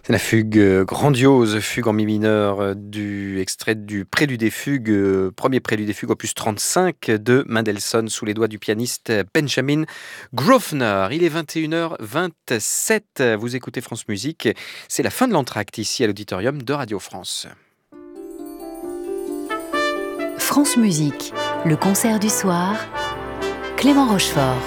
C'est la fugue grandiose, fugue en mi mineur, du extrait du Prélude et fugue, premier Prélude et fugue opus 35 de Mendelssohn sous les doigts du pianiste Benjamin Grosvenor. Il est 21h27, vous écoutez France Musique. C'est la fin de l'entracte ici à l'auditorium de Radio France. France Musique, le concert du soir, Clément Rochefort.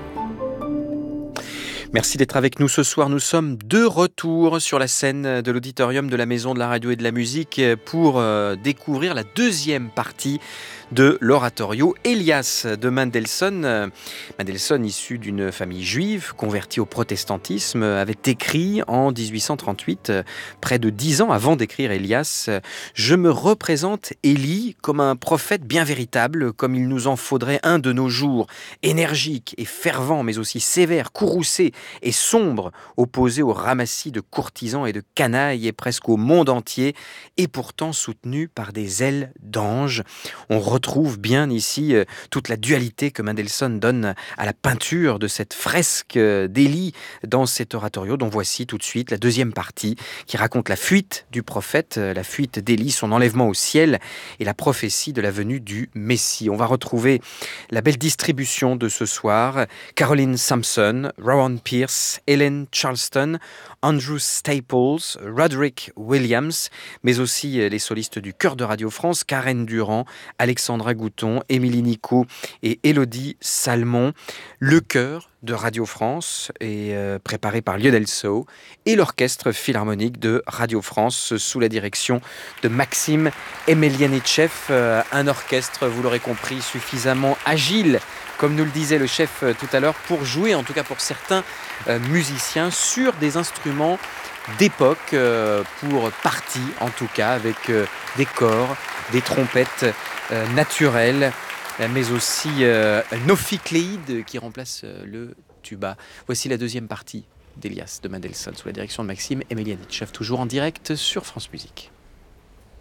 Merci d'être avec nous ce soir. Nous sommes de retour sur la scène de l'auditorium de la Maison de la Radio et de la Musique pour découvrir la deuxième partie de l'oratorio Hélias de Mendelssohn. Mendelssohn, issu d'une famille juive convertie au protestantisme, avait écrit en 1838, près de 10 ans avant d'écrire Hélias, « Je me représente Élie comme un prophète bien véritable, comme il nous en faudrait un de nos jours, énergique et fervent, mais aussi sévère, courroucé et sombre, opposé au ramassis de courtisans et de canailles et presque au monde entier, et pourtant soutenu par des ailes d'ange. » On retrouve bien ici toute la dualité que Mendelssohn donne à la peinture de cette fresque d'Élie dans cet oratorio, dont voici tout de suite la deuxième partie qui raconte la fuite du prophète, la fuite d'Élie, son enlèvement au ciel et la prophétie de la venue du Messie. On va retrouver la belle distribution de ce soir. Caroline Sampson, Rowan Pierce, Helen Charleston, Andrew Staples, Roderick Williams, mais aussi les solistes du chœur de Radio France, Karen Durand, Alexandra Gouton, Émilie Nicot et Élodie Salmon. Le chœur de Radio France est préparé par Lionel Sceaux et l'orchestre philharmonique de Radio France sous la direction de Maxime Emelianitchev. Un orchestre, vous l'aurez compris, suffisamment agile, comme nous le disait le chef tout à l'heure, pour jouer, en tout cas pour certains musiciens, sur des instruments d'époque, pour partie en tout cas, avec des corps, des trompettes naturelles, mais aussi un ophicléide qui remplace le tuba. Voici la deuxième partie d'Hélias de Mendelssohn sous la direction de Maxime Emelianitchev, toujours en direct sur France Musique.